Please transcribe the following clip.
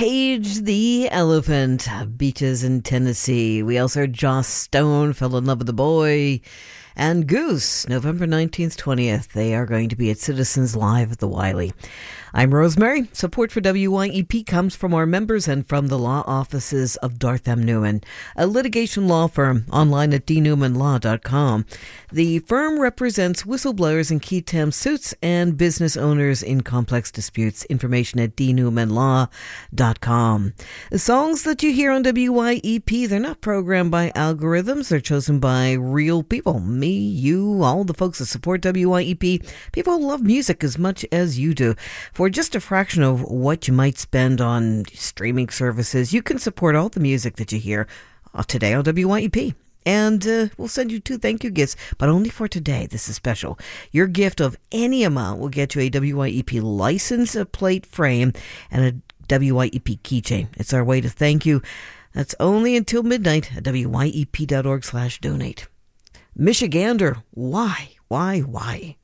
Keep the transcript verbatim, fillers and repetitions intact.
Cage the Elephant, Beaches in Tennessee. We also heard Joss Stone, Fell in Love with the Boy, and Goose, November nineteenth, twentieth. They are going to be at Citizens Live at the Wiley. I'm Rosemary. Support for W Y E P comes from our members and from the law offices of Darth M. Newman, a litigation law firm, online at d newman law dot com. The firm represents whistleblowers in key temp suits and business owners in complex disputes. Information at d newman law dot com. The songs that you hear on W Y E P, they're not programmed by algorithms. They're chosen by real people. Me, you, all the folks that support W Y E P. People who love music as much as you do. For just a fraction of what you might spend on streaming services, you can support all the music that you hear today on W Y E P. And uh, we'll send you two thank you gifts, but only for today. This is special. Your gift of any amount will get you a W Y E P license plate frame and a W Y E P keychain. It's our way to thank you. That's only until midnight at W Y E P dot org slash donate. Michigander, why, why, why?